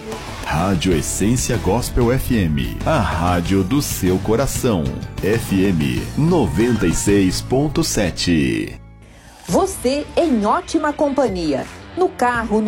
Rádio Essência Gospel FM, a rádio do seu coração. FM 96.7. Você em ótima companhia. No carro,